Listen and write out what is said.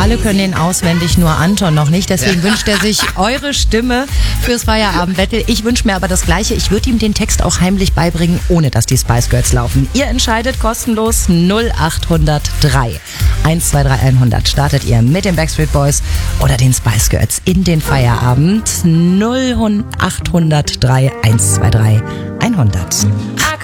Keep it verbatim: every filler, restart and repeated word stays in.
alle können den auswendig, nur Anton noch nicht. Deswegen wünscht er sich eure Stimme fürs Feierabend-Battle. Ich wünsche mir aber das Gleiche. Ich würde ihm den Text auch heimlich beibringen, ohne dass die Spice Girls laufen. Ihr entscheidet kostenlos null acht null drei eins zwei drei hundert. Startet ihr mit den Backstreet Boys oder den Spice Girls in den Feierabend? null acht null drei eins zwei drei hundert.